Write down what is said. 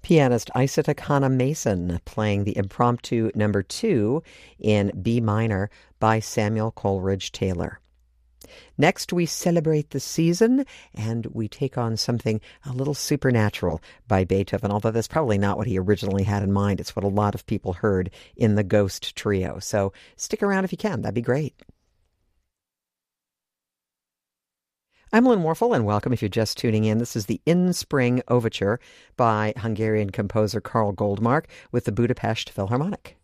Pianist Isata Kana Mason playing the Impromptu Number 2 in B minor by Samuel Coleridge Taylor. Next, we celebrate the season, and we take on something a little supernatural by Beethoven, although that's probably not what he originally had in mind. It's what a lot of people heard in the Ghost Trio. So stick around if you can. That'd be great. I'm Lynn Warfel, and welcome if you're just tuning in. This is the In Spring Overture by Hungarian composer Karl Goldmark with the Budapest Philharmonic.